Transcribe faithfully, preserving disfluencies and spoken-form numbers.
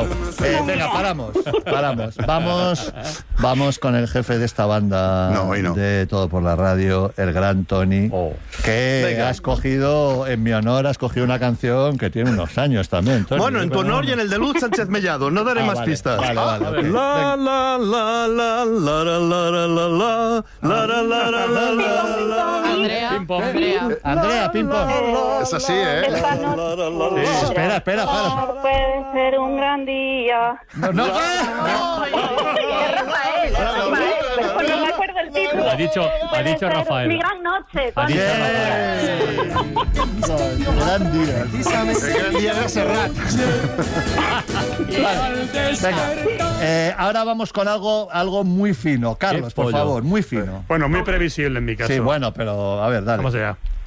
Eh, venga, paramos, paramos. Vamos, vamos con el jefe de esta banda no, hoy no. de Todo por la Radio, el gran Tony, oh. que venga. ha escogido, en mi honor, ha escogido una canción que tiene unos años también, Tony. Bueno, en tu honor y en el de Luz Sánchez Mellado, no daré ah, más vale, pistas. Vale, vale, okay. La la la la la la la la la la la la la la la la. Andrea, Andrea, Andrea, ping pong. Es así, ¿eh? Sí, espera, espera, para. Puede ser un gran día. No, no, no. Rafael, Rafael. No me acuerdo el título. Ha dicho, ha dicho Rafael. Mi gran noche. Ha dicho Rafael. Gran día. El gran día de Serrat. Venga, eh, ahora vamos con algo, algo muy fino. Carlos, por favor, muy fino. Bueno, muy previsible en mi caso. Sí, bueno, pero a ver, dale. Vamos allá.